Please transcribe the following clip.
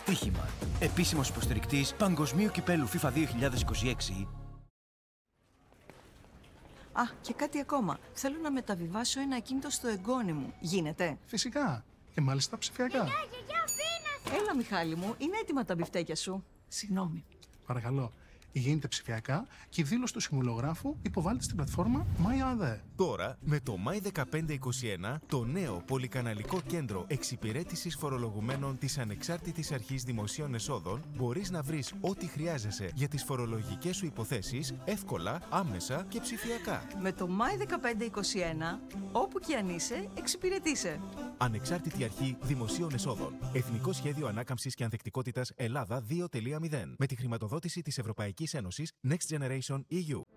Στοίχημα. Επίσημος υποστηρικτής Παγκοσμίου Κυπέλλου FIFA 2026. Α, και κάτι ακόμα. Θέλω να μεταβιβάσω ένα ακίνητο στο εγγόνι μου. Γίνεται? Φυσικά. Και μάλιστα ψηφιακά. Γιαγιά, πείνασε! Έλα, Μιχάλη μου, είναι έτοιμα τα μπιφτέκια σου. Συγγνώμη. Παρακαλώ. Γίνεται ψηφιακά και η δήλωση του συμβολογράφου υποβάλλεται στην πλατφόρμα MyAde. Τώρα, με το My1521, το νέο πολυκαναλικό κέντρο εξυπηρέτησης φορολογουμένων της Ανεξάρτητης Αρχής Δημοσίων Εσόδων, μπορείς να βρεις ό,τι χρειάζεσαι για τις φορολογικές σου υποθέσεις εύκολα, άμεσα και ψηφιακά. Με το My1521, όπου και αν είσαι, εξυπηρετείσαι. Ανεξάρτητη Αρχή Δημοσίων Εσόδων. Εθνικό Σχέδιο Ανάκαμψης και Ανθεκτικότητας Ελλάδα 2.0. Με τη χρηματοδότηση της Ευρωπαϊκής Ένωσης Next Generation EU.